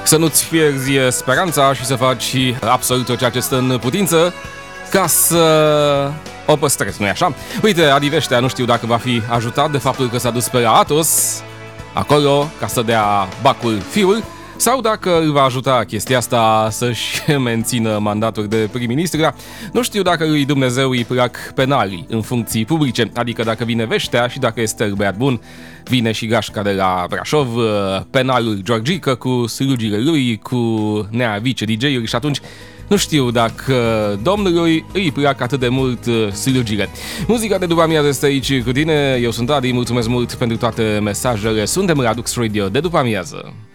să nu-ți pierzi speranța și să faci absolut tot ceea ce stă în putință ca să o păstrezi, nu-i așa? Uite, Adi Veștea, nu știu dacă va fi ajutat de faptul că s-a dus pe la Atos acolo ca să dea bacul fiul, sau dacă îl va ajuta chestia asta să-și mențină mandatul de prim-ministru, dar nu știu dacă lui Dumnezeu îi plac penalii în funcții publice, adică dacă vine Veștea și dacă este băiat bun, vine și gașca de la Brașov, penalul Georgică cu slugile lui, cu Nea Vice DJ-uri și atunci nu știu dacă domnului îi plac atât de mult slugile. Muzica de după amiază este aici cu tine, eu sunt Adi, mulțumesc mult pentru toate mesajele, suntem la Dux Radio de după amiază.